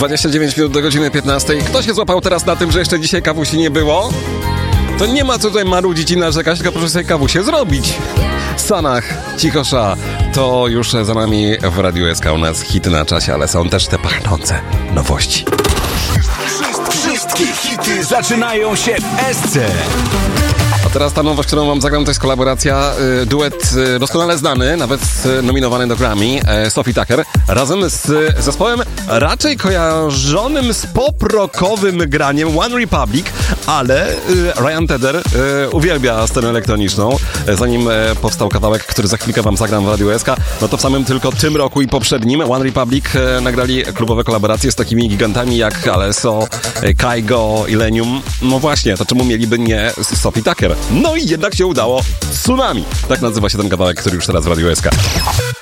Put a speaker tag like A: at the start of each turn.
A: 29 minut do godziny 15. Kto się złapał teraz na tym, że jeszcze dzisiaj kawusi nie było? To nie ma co tutaj marudzić i narzekać, tylko proszę sobie kawusie zrobić. Sanach, Cichosza, to już za nami w Radiu SK. U nas hity na czasie, ale są też te pachnące nowości.
B: Wszystkie hity zaczynają się w SC.
A: A teraz ta nowość, którą wam zagram, to jest kolaboracja, duet doskonale znany, nawet nominowany do Grammy, Sophie Tucker, razem z zespołem raczej kojarzonym z pop-rockowym graniem One Republic, ale Ryan Tedder uwielbia scenę elektroniczną. Zanim powstał kawałek, który za chwilkę wam zagram w Radiu SK, no to w samym tylko tym roku i poprzednim One Republic nagrali klubowe kolaboracje z takimi gigantami jak Alesso, Kygo, Illenium. No właśnie, to czemu mieliby nie z Sophie Tucker? No i jednak się udało. Tsunami. Tak nazywa się ten kawałek, który już teraz w Radiu SK.